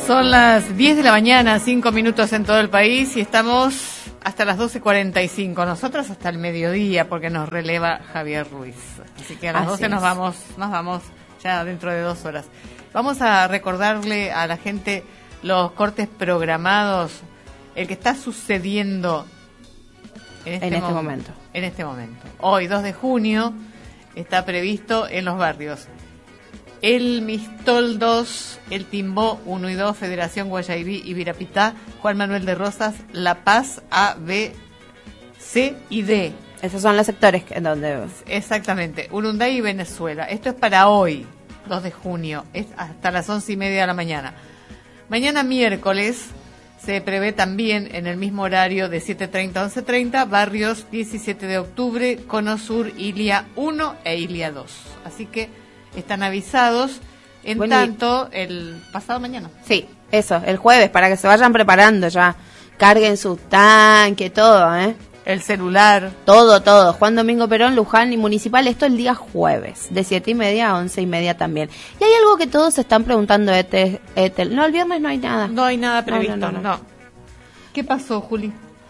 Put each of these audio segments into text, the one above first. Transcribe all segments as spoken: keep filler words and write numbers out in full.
Son las diez de la mañana, cinco minutos en todo el país y estamos hasta las doce cuarenta y cinco. Nosotros hasta el mediodía porque nos releva Javier Ruiz. Así que a las Así doce es. nos vamos, nos vamos ya dentro de dos horas. Vamos a recordarle a la gente los cortes programados, el que está sucediendo en este, en este mo- momento. En este momento. Hoy, dos de junio, está previsto en los barrios El Mistol dos, El Timbó uno y dos, Federación Guayaibí y Virapitá, Juan Manuel de Rosas, La Paz, A, B, C y D. Esos son los sectores en donde... Exactamente, Urunday y Venezuela. Esto es para hoy, dos de junio, es hasta las once y media de la mañana. Mañana miércoles se prevé también en el mismo horario de siete treinta a once treinta, barrios diecisiete de octubre, Cono Sur, Ilia uno e Ilia dos. Así que están avisados, en Bueno, y- tanto el pasado mañana. Sí, eso, el jueves, para que se vayan preparando ya. Carguen su tanque, todo, ¿eh? El celular. Todo, todo. Juan Domingo Perón, Luján y Municipal, esto el día jueves, de siete y media a once y media también. Y hay algo que todos se están preguntando, Ethel. Ethel. No, el viernes no hay nada. No hay nada No, previsto, no, no. no, no. ¿Qué pasó, Juli?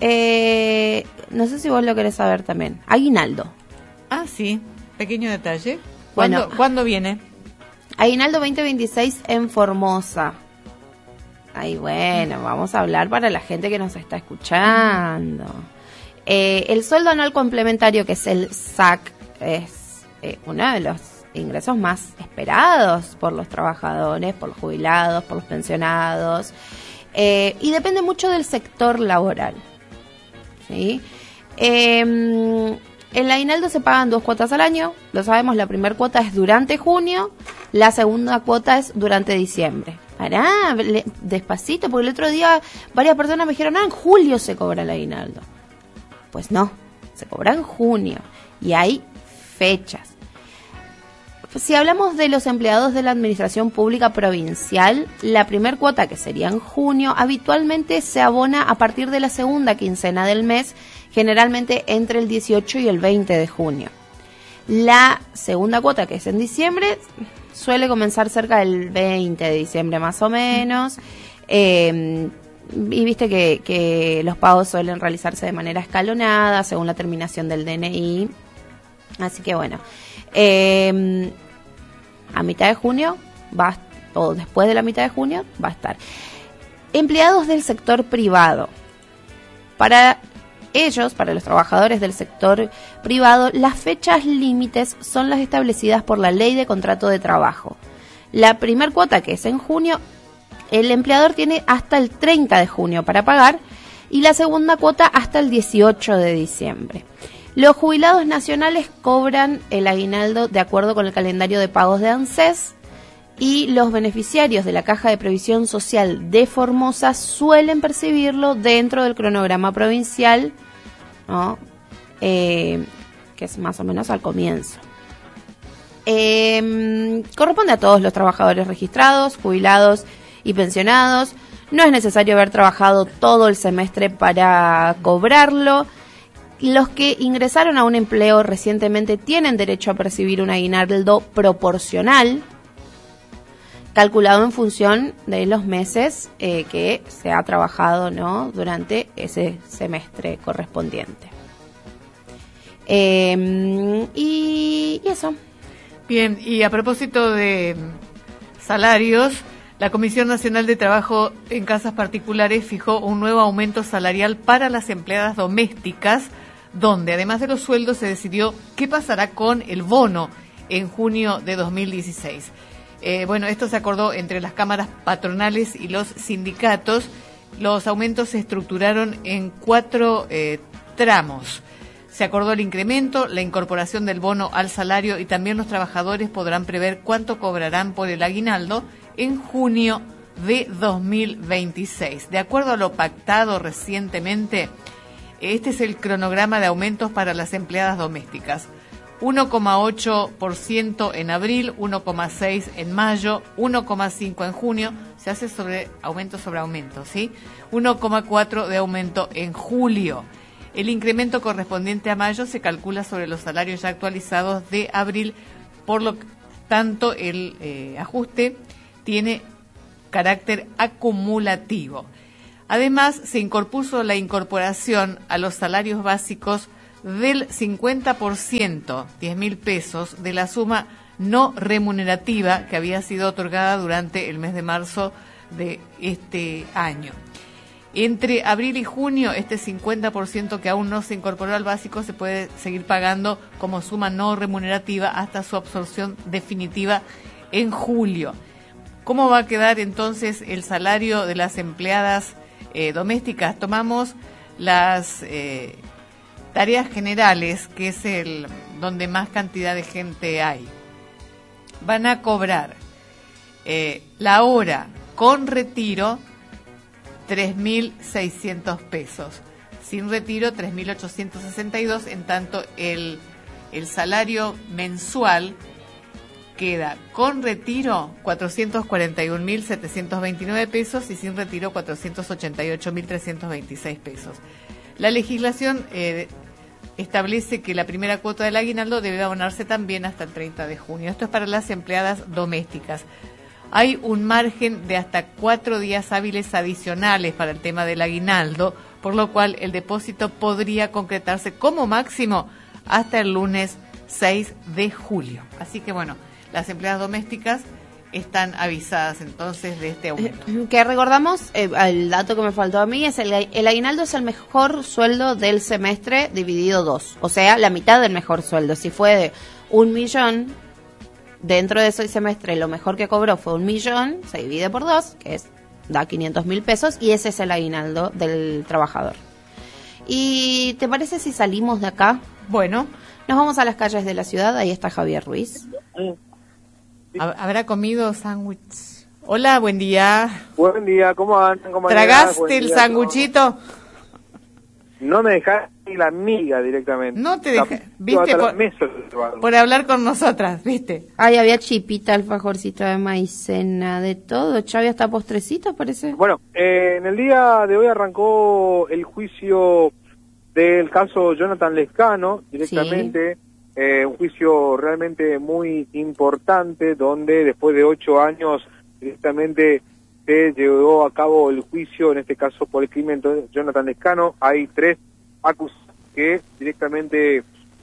Eh, no sé si vos lo querés saber también. Aguinaldo. Ah, sí, pequeño detalle. Bueno. ¿Cuándo, ¿cuándo viene? Aguinaldo veinte veintiséis en Formosa. Ay, bueno, vamos a hablar para la gente que nos está escuchando. Eh, el sueldo anual complementario, que es el S A C, es eh, uno de los ingresos más esperados por los trabajadores, por los jubilados, por los pensionados, eh, y depende mucho del sector laboral, ¿sí? Eh, el aguinaldo se pagan dos cuotas al año, lo sabemos, la primera cuota es durante junio, la segunda cuota es durante diciembre. Pará, le- despacito, porque el otro día varias personas me dijeron, ah, en julio se cobra el aguinaldo. Pues no, se cobra en junio y hay fechas. Si hablamos de los empleados de la Administración Pública Provincial, la primer cuota, que sería en junio, habitualmente se abona a partir de la segunda quincena del mes, generalmente entre el dieciocho y el veinte de junio. La segunda cuota, que es en diciembre, suele comenzar cerca del veinte de diciembre más o menos. Eh, y viste que, que los pagos suelen realizarse de manera escalonada según la terminación del D N I. Así que bueno, eh, a mitad de junio va a, o después de la mitad de junio va a estar. Empleados del sector privado. Para ellos, para los trabajadores del sector privado, las fechas límites son las establecidas por la Ley de Contrato de Trabajo. La primer cuota, que es en junio, el empleador tiene hasta el treinta de junio para pagar, y la segunda cuota hasta el dieciocho de diciembre. Los jubilados nacionales cobran el aguinaldo de acuerdo con el calendario de pagos de ANSES, y los beneficiarios de la Caja de Previsión Social de Formosa suelen percibirlo dentro del cronograma provincial, ¿no? Eh, que es más o menos al comienzo. Eh, corresponde a todos los trabajadores registrados, jubilados y pensionados. No es necesario haber trabajado todo el semestre para cobrarlo. Los que ingresaron a un empleo recientemente tienen derecho a percibir un aguinaldo proporcional, calculado en función de los meses eh, que se ha trabajado, ¿no?, durante ese semestre correspondiente. Eh, y, y eso. Bien, y a propósito de salarios, la Comisión Nacional de Trabajo en Casas Particulares fijó un nuevo aumento salarial para las empleadas domésticas, donde además de los sueldos se decidió qué pasará con el bono en junio de dos mil dieciséis. Eh, bueno, esto se acordó entre las cámaras patronales y los sindicatos. Los aumentos se estructuraron en cuatro eh, tramos. Se acordó el incremento, la incorporación del bono al salario, y también los trabajadores podrán prever cuánto cobrarán por el aguinaldo en junio de dos mil veintiséis. De acuerdo a lo pactado recientemente, este es el cronograma de aumentos para las empleadas domésticas. uno coma ocho por ciento en abril, uno coma seis por ciento en mayo, uno coma cinco por ciento en junio, se hace sobre aumento sobre aumento, ¿sí? uno coma cuatro por ciento de aumento en julio. El incremento correspondiente a mayo se calcula sobre los salarios ya actualizados de abril, por lo tanto el eh, ajuste tiene carácter acumulativo. Además, se incorpuso la incorporación a los salarios básicos del cincuenta por ciento, diez mil pesos, de la suma no remunerativa que había sido otorgada durante el mes de marzo de este año. Entre abril y junio, este cincuenta por ciento que aún no se incorporó al básico se puede seguir pagando como suma no remunerativa hasta su absorción definitiva en julio. ¿Cómo va a quedar entonces el salario de las empleadas eh, domésticas? Tomamos las eh, tareas generales, que es el donde más cantidad de gente hay. Van a cobrar eh, la hora con retiro tres mil seiscientos pesos, sin retiro tres mil ochocientos sesenta y dos, en tanto el, el salario mensual queda con retiro cuatrocientos cuarenta y un mil setecientos veintinueve pesos y sin retiro cuatrocientos ochenta y ocho mil trescientos veintiséis pesos. La legislación eh, establece que la primera cuota del aguinaldo debe abonarse también hasta el treinta de junio. Esto es para las empleadas domésticas. Hay un margen de hasta cuatro días hábiles adicionales para el tema del aguinaldo, por lo cual el depósito podría concretarse como máximo hasta el lunes seis de julio. Así que bueno, las empleadas domésticas están avisadas entonces de este aumento. Eh, que recordamos, eh, el dato que me faltó a mí es el, el aguinaldo es el mejor sueldo del semestre dividido dos, o sea, la mitad del mejor sueldo. Si fue de un millón, dentro de ese semestre lo mejor que cobró fue un millón, se divide por dos, que es da quinientos mil pesos, y ese es el aguinaldo del trabajador. ¿Y te parece si salimos de acá? Bueno, nos vamos a las calles de la ciudad, ahí está Javier Ruiz. ¿Habrá comido sándwich? Hola, buen día. Buen día, ¿cómo andan? ¿Cómo ¿Tragaste el sanguchito? No me dejaste ni la miga directamente. No te dejé, viste, por, por hablar con nosotras, viste. Ay, había chipita, alfajorcito de maicena, de todo. Chavi, hasta postrecito, parece. Bueno, eh, en el día de hoy arrancó el juicio del caso Jonathan Lescano, directamente. Sí. Eh, un juicio realmente muy importante, donde después de ocho años directamente se llevó a cabo el juicio, en este caso por el crimen de Jonathan Lescano. Hay tres acusados que directamente...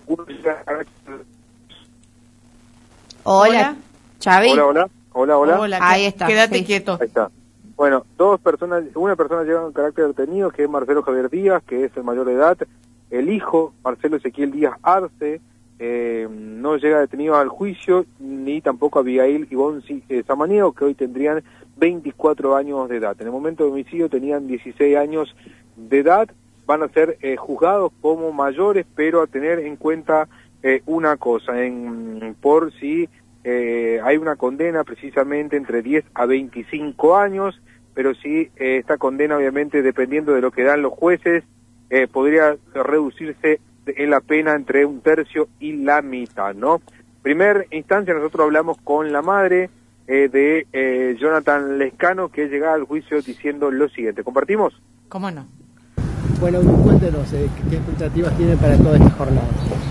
Hola, Chavi. Hola, hola, hola, hola. Hola, ahí está. Quédate sí. quieto. Ahí está. Bueno, dos personas, una persona lleva un carácter detenido, que es Marcelo Javier Díaz, que es el mayor de edad. El hijo, Marcelo Ezequiel Díaz Arce, eh, no llega detenido al juicio, ni tampoco Abigail Ivonne eh, Samaniego, que hoy tendrían veinticuatro años de edad. En el momento de homicidio tenían dieciséis años de edad. Van a ser eh, juzgados como mayores, pero a tener en cuenta eh, una cosa, en por si eh, hay una condena precisamente entre diez a veinticinco años, pero si eh, esta condena, obviamente, dependiendo de lo que dan los jueces, eh, podría reducirse en la pena entre un tercio y la mitad, ¿no? Primer instancia, nosotros hablamos con la madre eh, de eh, Jonathan Lescano, que llegaba al juicio diciendo lo siguiente. ¿Compartimos? ¿Cómo no? Bueno, cuéntenos, eh, ¿qué expectativas tiene para toda esta jornada?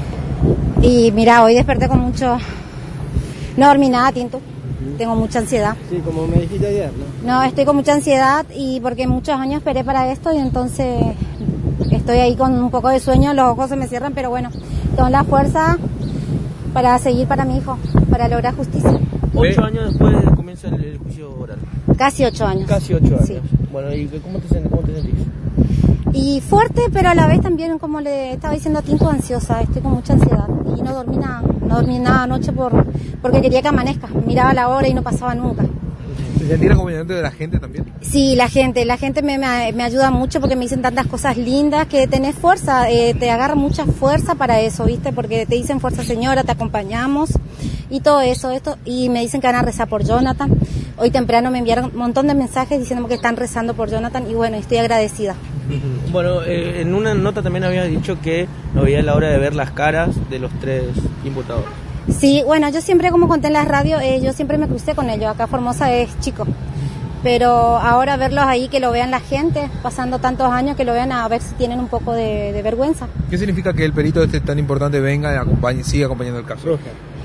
Y mira, hoy desperté con mucho... No dormí nada, Tinto. Uh-huh. Tengo mucha ansiedad. Sí, como me dijiste ayer, ¿no? No, estoy con mucha ansiedad y porque muchos años esperé para esto y entonces estoy ahí con un poco de sueño, los ojos se me cierran, pero bueno, tengo la fuerza para seguir para mi hijo, para lograr justicia. Ocho años después comienza el, el juicio oral. Casi ocho años. Casi ocho años. Sí. Bueno, ¿y cómo te, cómo te sentís? Y fuerte, pero a la vez también, como le estaba diciendo a Tinto, ansiosa. Estoy con mucha ansiedad y no dormí nada. No dormí nada anoche por porque quería que amanezca. Miraba la hora y no pasaba nunca. ¿Te sentís el acompañamiento de la gente también? Sí, la gente. La gente me, me, me ayuda mucho porque me dicen tantas cosas lindas que tenés fuerza. Eh, te agarra mucha fuerza para eso, ¿viste? Porque te dicen fuerza señora, te acompañamos y todo eso. esto Y me dicen que van a rezar por Jonathan. Hoy temprano me enviaron un montón de mensajes diciendo que están rezando por Jonathan y bueno, estoy agradecida. Bueno, eh, en una nota también habías dicho que no había la hora de ver las caras de los tres imputados. Sí, bueno, yo siempre, como conté en la radio, eh, yo siempre me crucé con ellos. Acá Formosa es chico. Pero ahora verlos ahí, que lo vean la gente, pasando tantos años, que lo vean a ver si tienen un poco de, de vergüenza. ¿Qué significa que el perito este tan importante venga y acompañe, siga acompañando el caso?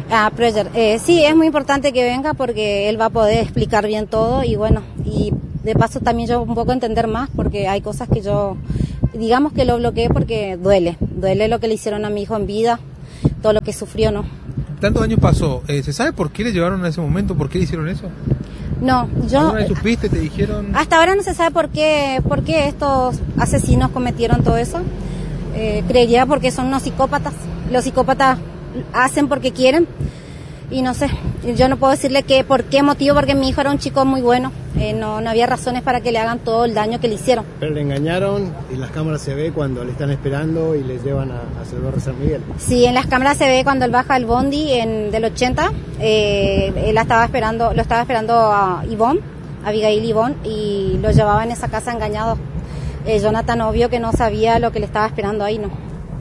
Ah, Preger. Eh, sí, es muy importante que venga porque él va a poder explicar bien todo y bueno, y de paso también yo un poco entender más porque hay cosas que yo, digamos que lo bloqueé porque duele, duele lo que le hicieron a mi hijo en vida, todo lo que sufrió, ¿no? Tantos años pasó, eh, ¿se sabe por qué le llevaron a ese momento? ¿Por qué le hicieron eso? No, yo... ¿Alguna vez supiste, te dijeron? Hasta ahora no se sabe por qué, por qué estos asesinos cometieron todo eso. Eh, creería porque son unos psicópatas. Los psicópatas hacen porque quieren. Y no sé, yo no puedo decirle que por qué motivo, porque mi hijo era un chico muy bueno. Eh, no, no había razones para que le hagan todo el daño que le hicieron. Pero le engañaron y las cámaras se ve cuando le están esperando y le llevan a, a Salvador San Miguel. Sí, en las cámaras se ve cuando él baja el bondi en, del ochenta. Eh, él estaba esperando, lo estaba esperando a Ivonne, Abigail Ivonne, y lo llevaba en esa casa engañado. Eh, Jonathan, obvio que no sabía lo que le estaba esperando ahí, ¿no?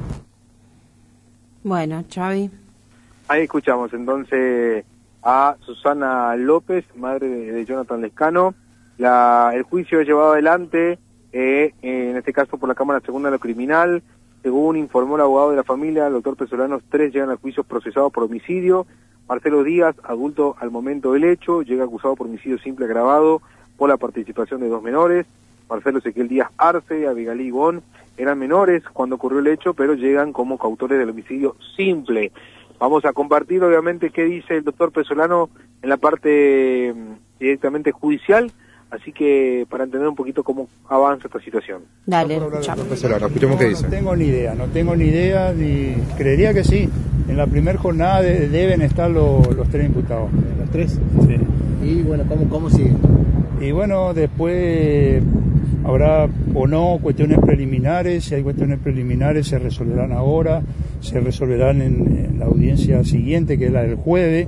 Bueno, Xavi. Ahí escuchamos entonces a Susana López, madre de, de Jonathan Lescano. La, el juicio es llevado adelante, eh, en este caso por la Cámara Segunda de lo Criminal. Según informó el abogado de la familia, el doctor Pesolano, tres llegan al juicio procesados por homicidio. Marcelo Díaz, adulto al momento del hecho, llega acusado por homicidio simple agravado por la participación de dos menores. Marcelo Ezequiel Díaz Arce y Abigail Ivonne eran menores cuando ocurrió el hecho, pero llegan como coautores del homicidio simple. Vamos a compartir, obviamente, qué dice el doctor Pesolano en la parte eh, directamente judicial, así que para entender un poquito cómo avanza esta situación. Dale, escuchemos qué dice. No tengo ni idea, no tengo ni idea, ni creería que sí. En la primera jornada de, deben estar los, los tres imputados. ¿Los tres? Sí. Y bueno, ¿cómo, cómo sigue? Y bueno, después habrá o no cuestiones preliminares. Si hay cuestiones preliminares se resolverán ahora, se resolverán en, en la audiencia siguiente, que es la del jueves,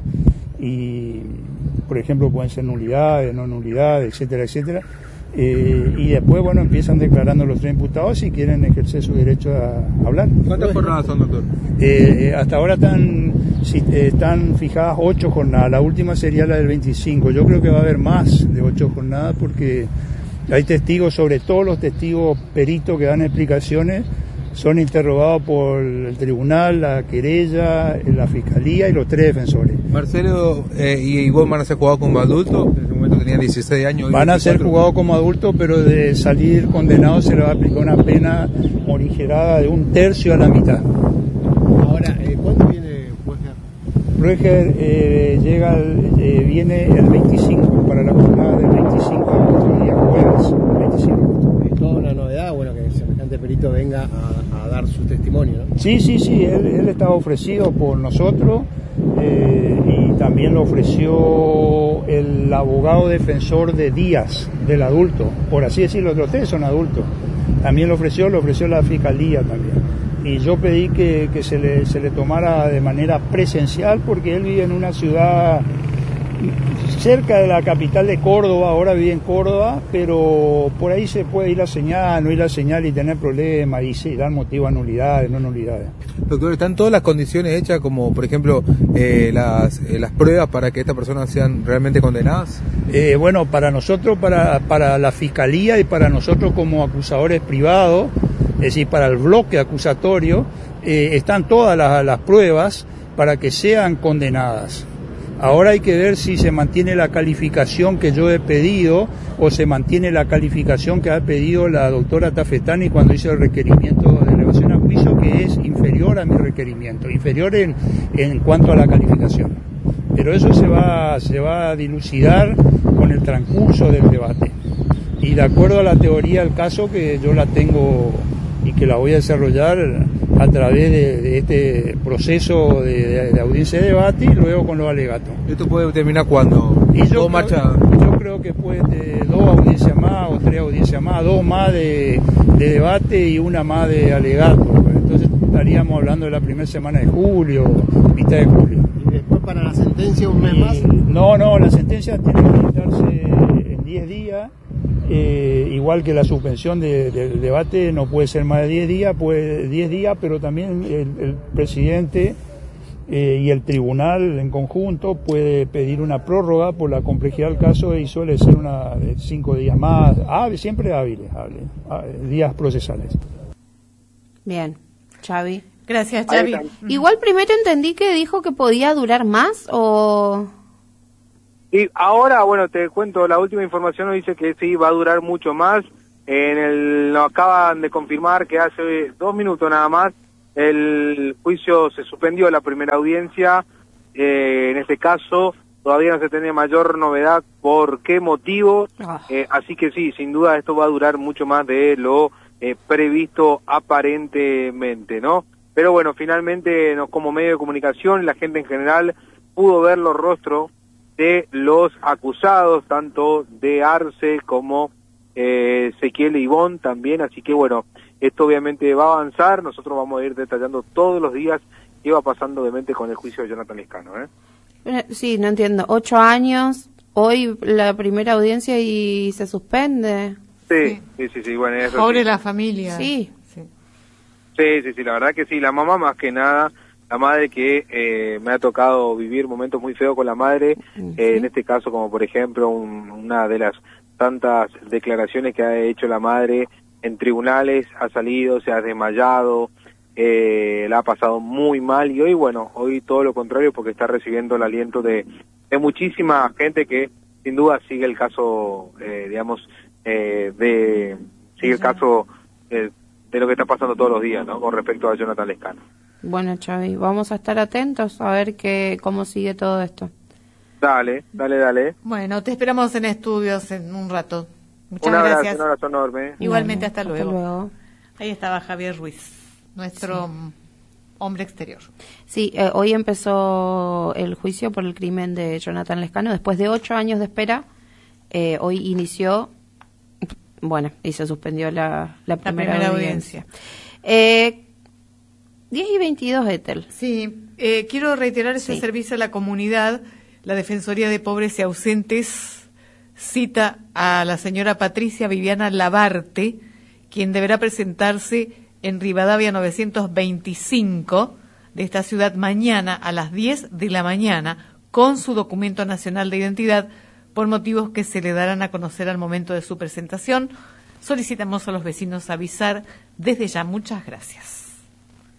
y por ejemplo pueden ser nulidades, no nulidades, etcétera, etcétera. Eh, y después, bueno, empiezan declarando los tres imputados si quieren ejercer su derecho a hablar. ¿Cuántas jornadas son, doctor? Eh, hasta ahora están, si, eh, están fijadas ocho jornadas, la última sería la del veinticinco. Yo creo que va a haber más de ocho jornadas porque hay testigos, sobre todo los testigos peritos que dan explicaciones, son interrogados por el tribunal, la querella, la fiscalía y los tres defensores. Marcelo eh, y vos van a ser jugados como adultos, en ese momento tenían dieciséis años. Van a ser jugados como adultos, pero de salir condenados se les va a aplicar una pena morigerada de un tercio a la mitad. Ahora, eh, ¿cuándo viene Rueger? Rueger eh, llega, eh, viene el veinticinco, para la jornada del veinticinco de agosto, día jueves, veinticinco. Es toda una novedad, bueno, que semejante perito venga a, a dar su testimonio, ¿no? Sí, sí, sí, él, él estaba ofrecido por nosotros eh, y también lo ofreció el abogado defensor de Díaz, del adulto, por así decirlo, los tres son adultos. También lo ofreció, lo ofreció la fiscalía también. Y yo pedí que, que se, le, se le tomara de manera presencial porque él vive en una ciudad cerca de la capital de Córdoba, ahora vive en Córdoba, pero por ahí se puede ir la señal, no ir la señal y tener problemas y se dan motivo a nulidades, no nulidades. Doctor, ¿están todas las condiciones hechas, como por ejemplo eh, las, eh, las pruebas para que estas personas sean realmente condenadas? Eh, bueno, para nosotros, para, para la fiscalía y para nosotros como acusadores privados, es decir, para el bloque acusatorio, eh, están todas las, las pruebas para que sean condenadas. Ahora hay que ver si se mantiene la calificación que yo he pedido o se mantiene la calificación que ha pedido la doctora Tafetani cuando hizo el requerimiento de elevación a juicio, que es inferior a mi requerimiento, inferior en, en cuanto a la calificación. Pero eso se va, se va a dilucidar con el transcurso del debate. Y de acuerdo a la teoría del caso, que yo la tengo y que la voy a desarrollar a través de, de este proceso de, de, de audiencia de debate y luego con los alegatos. ¿Esto puede terminar cuándo? Y yo, creo, marcha? yo creo que después de dos audiencias más o tres audiencias más, dos más de, de debate y una más de alegatos. Entonces estaríamos hablando de la primera semana de julio, mitad de julio. ¿Y después para la sentencia un mes y, más? No, no, la sentencia tiene que dictarse en diez días. Eh, igual que la suspensión de, de, del debate no puede ser más de diez días, pues diez días, pero también el, el presidente eh, y el tribunal en conjunto puede pedir una prórroga por la complejidad del caso y suele ser una de cinco días más, hábil, siempre hábiles, hábiles, días procesales. Bien, Xavi. Gracias, Ahí Xavi. están. Igual primero entendí que dijo que podía durar más o... Y ahora, bueno, te cuento, la última información nos dice que sí, va a durar mucho más. En el, nos acaban de confirmar que hace dos minutos nada más el juicio se suspendió, la primera audiencia. Eh, en este caso todavía no se tiene mayor novedad por qué motivo, Ah. eh, así que sí, sin duda esto va a durar mucho más de lo eh, previsto aparentemente, ¿no? Pero bueno, finalmente nos, como medio de comunicación, la gente en general pudo ver los rostros de los acusados, tanto de Arce como eh, Ezequiel y Ivonne también, así que bueno, esto obviamente va a avanzar, nosotros vamos a ir detallando todos los días qué va pasando obviamente con el juicio de Jonathan Lescano, ¿eh? Eh, Sí, no entiendo. Ocho años, hoy la primera audiencia y se suspende. Sí, sí, sí, sí, bueno, eso Pobre sí. la familia. Sí. Sí. Sí, sí, sí, la verdad que sí, la mamá más que nada, la madre que eh, me ha tocado vivir momentos muy feos con la madre, Mm, eh, sí. en este caso como por ejemplo un- una de las tantas declaraciones que ha hecho la madre en tribunales, ha salido, se ha desmayado, eh, la ha pasado muy mal y hoy, bueno, hoy todo lo contrario porque está recibiendo el aliento de, de muchísima gente que sin duda sigue el caso, eh, digamos, eh, de sigue el caso eh, de lo que está pasando todos los días, ¿no? Con respecto a Jonathan Lescano. Bueno, Xavi, vamos a estar atentos a ver que, cómo sigue todo esto. Dale, dale, dale. Bueno, te esperamos en estudios en un rato. Muchas Un abrazo, gracias. un abrazo enorme. Igualmente, Bueno, hasta hasta luego. luego. Ahí estaba Javier Ruiz, nuestro mm, hombre exterior. Sí, eh, hoy empezó el juicio por el crimen de Jonathan Lescano. Después de ocho años de espera, eh, hoy inició, bueno, y se suspendió la, la primera, primera audiencia. Eh, diez y veintidós, Ethel. Sí, eh, quiero reiterar ese Sí. servicio a la comunidad. La Defensoría de Pobres y Ausentes cita a la señora Patricia Viviana Labarte, quien deberá presentarse en Rivadavia novecientos veinticinco de esta ciudad mañana a las diez de la mañana con su documento nacional de identidad por motivos que se le darán a conocer al momento de su presentación. Solicitamos a los vecinos avisar desde ya. Muchas gracias.